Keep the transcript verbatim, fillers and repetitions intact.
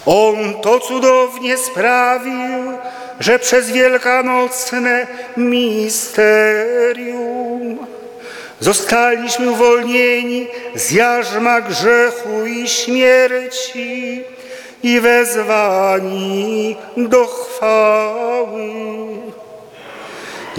On to cudownie sprawił, że przez wielkanocne misterium zostaliśmy uwolnieni z jarzma grzechu i śmierci i wezwani do chwały.